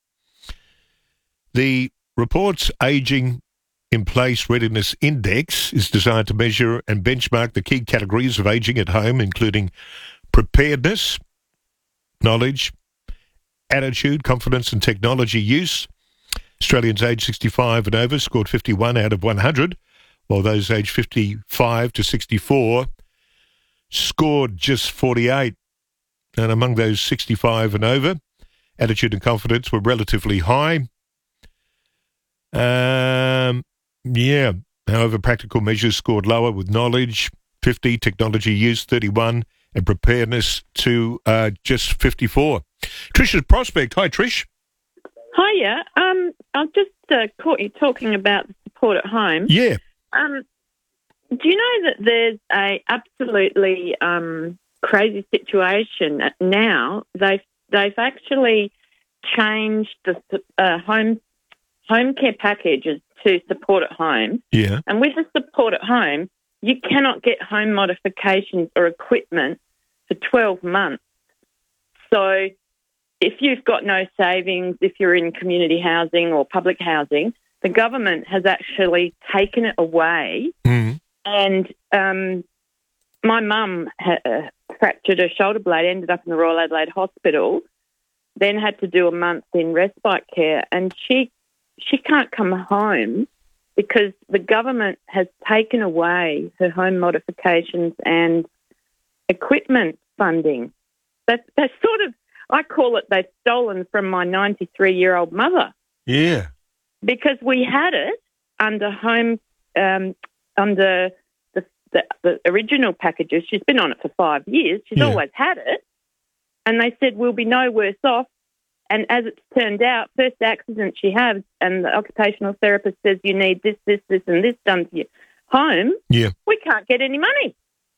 The report's Ageing in Place Readiness Index is designed to measure and benchmark the key categories of ageing at home, including preparedness, knowledge, attitude, confidence and technology use. Australians aged 65 and over scored 51 out of 100, while those aged 55 to 64 scored just 48. And among those 65 and over, attitude and confidence were relatively high. However, practical measures scored lower, with knowledge 50, technology use 31, and preparedness to just 54. Trisha's Prospect. Hi, Trish. Hiya. I've just caught you talking about the support at home. Yeah. Do you know that there's a absolutely crazy situation now? They've actually changed the home care packages to support at home. Yeah. And with the support at home, you cannot get home modifications or equipment for 12 months. So if you've got no savings, if you're in community housing or public housing, the government has actually taken it away. Mm. And my mum fractured her shoulder blade, ended up in the Royal Adelaide Hospital, then had to do a month in respite care, and she can't come home because the government has taken away her home modifications and equipment funding. That's sort of, I call it, they've stolen from my 93-year-old mother. Yeah. Because we had it under under the original packages. She's been on it for 5 years. She's always had it. And they said, we'll be no worse off. And as it's turned out, first accident she has, and the occupational therapist says you need this, this, this, and this done to your home. Yeah. We can't get any money.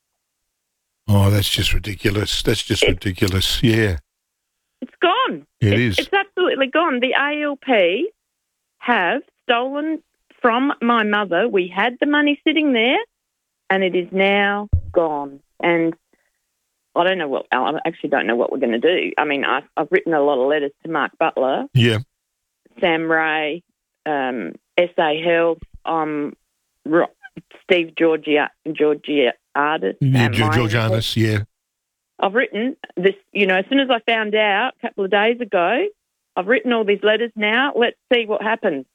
Oh, that's just ridiculous. Ridiculous. Yeah. It's gone. It is. It's absolutely gone. The ALP have stolen from my mother. We had the money sitting there, and it is now gone. And I actually don't know what we're going to do. I mean, I've written a lot of letters to Mark Butler. Yeah. Sam Ray, SA Health, Steve Georgiadis. Georgiadis, yeah. I've written this, as soon as I found out a couple of days ago, I've written all these letters now. Let's see what happens.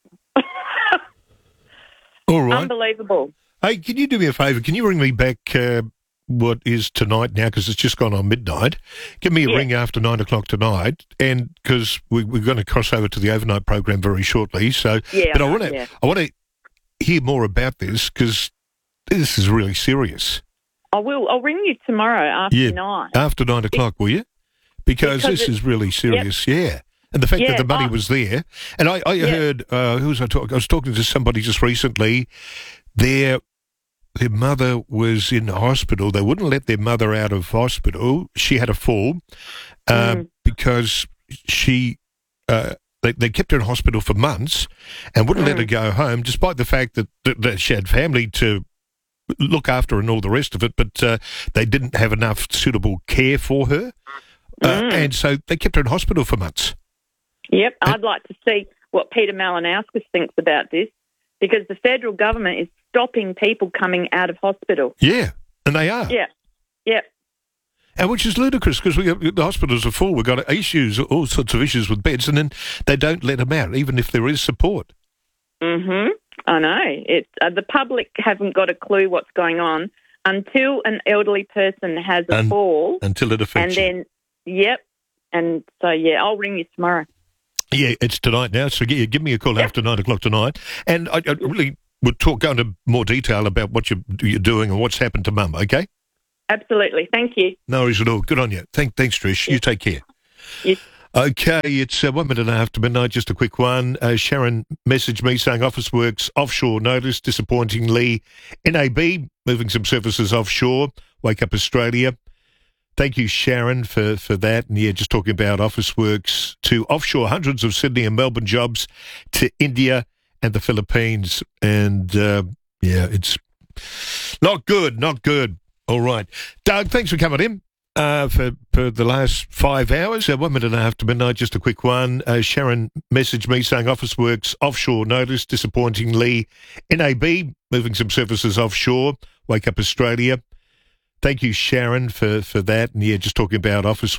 All right. Unbelievable. Hey, can you do me a favour? Can you ring me back what is tonight now, because it's just gone on midnight? Give me a ring after 9 o'clock tonight, and because we're going to cross over to the overnight program very shortly. So, but I want to hear more about this, because this is really serious. I will. I'll ring you tomorrow after 9. After 9 o'clock, will you? Because this is really serious, yeah. And the fact that the money was there. And I heard, who was I talking? I was talking to somebody just recently. Their mother was in the hospital. They wouldn't let their mother out of hospital. She had a fall because they kept her in hospital for months and wouldn't let her go home, despite the fact that she had family to look after and all the rest of it, but they didn't have enough suitable care for her. And so they kept her in hospital for months. Yep, I'd like to see what Peter Malinauskas thinks about this, because the federal government is stopping people coming out of hospital. Yeah, and they are. Yeah. Yep. And which is ludicrous because the hospitals are full. We've got issues, all sorts of issues with beds, and then they don't let them out, even if there is support. I know. It's the public haven't got a clue what's going on until an elderly person has a fall. Until it affects you. And then, and so, I'll ring you tomorrow. Yeah, it's tonight now, so give me a call after 9 o'clock tonight. And I really would go into more detail about what you're doing and what's happened to Mum, okay? Absolutely. Thank you. No worries at all. Good on you. Thanks, Trish. You take care. Yes. Okay, it's 1 minute after midnight, just a quick one. Sharon messaged me saying Officeworks offshore notice, disappointingly. NAB, moving some services offshore. Wake Up Australia. Thank you, Sharon, for that. And just talking about Officeworks to offshore hundreds of Sydney and Melbourne jobs to India and the Philippines. And, it's not good. All right. Doug, thanks for coming in for the last 5 hours. 1 minute after midnight, just a quick one. Sharon messaged me saying Officeworks offshore notice, disappointingly. NAB, moving some services offshore. Wake Up Australia. Thank you, Sharon, for that. And just talking about Office